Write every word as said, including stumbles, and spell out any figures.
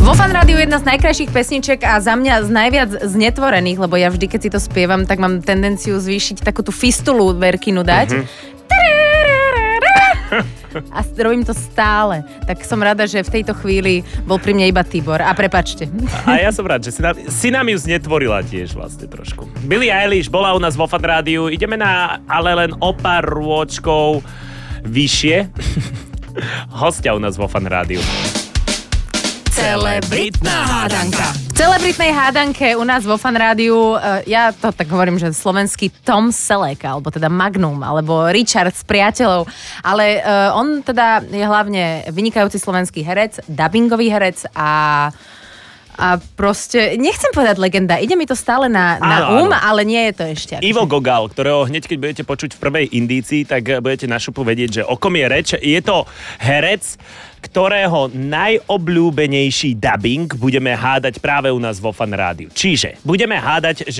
Vo Fan Rádiu je jedna z najkrajších pesniček a za mňa z najviac znetvorených, lebo ja vždy, keď si to spievam, tak mám tendenciu zvýšiť takú tú fistulu Verkinu dať. Mm-hmm. A robím to stále. Tak som rada, že v tejto chvíli bol pri mne iba Tibor. A prepáčte. A ja som rád, že si nám, si nám ju znetvorila tiež vlastne trošku. Billie Eilish bola u nás vo Fan Rádiu. Ideme na ale len o pár rôčkov vyššie. Hostia u nás vo Fan Rádiu. Celebritná hádanka. V celebritnej hádanke u nás vo Fan Rádiu, ja to tak hovorím, že slovenský Tom Selleck, alebo teda Magnum, alebo Richard z Priateľov, ale uh, on teda je hlavne vynikajúci slovenský herec, dubbingový herec a a proste, nechcem povedať legenda, ide mi to stále na, na áno, um, áno. Ale nie je to ešte. Ivo Gogal, ktorého hneď, keď budete počuť v prvej indícii, tak budete na šupu vedieť, že o kom je reč. Je to herec, ktorého najobľúbenejší dubbing budeme hádať práve u nás vo Fan Rádiu. Čiže budeme hádať, že